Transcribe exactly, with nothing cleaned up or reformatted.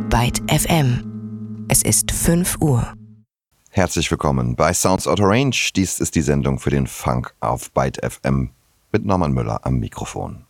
Byte F M. Es ist fünf Uhr. Herzlich willkommen bei Sounds Out of Range. Dies ist die Sendung für den Funk auf Byte F M mit Norman Müller am Mikrofon.